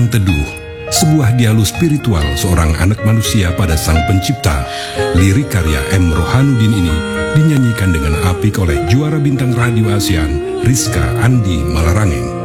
Ruang Teduh, sebuah dialog spiritual seorang anak manusia pada Sang Pencipta. Lirik karya M. Rohanuddin ini dinyanyikan dengan apik oleh juara bintang radio ASEAN, Rizka Andi Malarangeng.